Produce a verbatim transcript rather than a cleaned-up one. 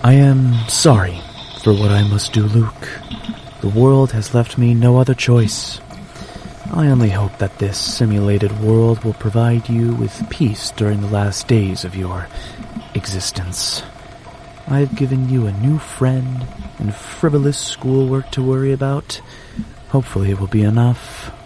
I am sorry for what I must do, Luke. The world has left me no other choice. I only hope that this simulated world will provide you with peace during the last days of your existence. I have given you a new friend and frivolous schoolwork to worry about. Hopefully it will be enough.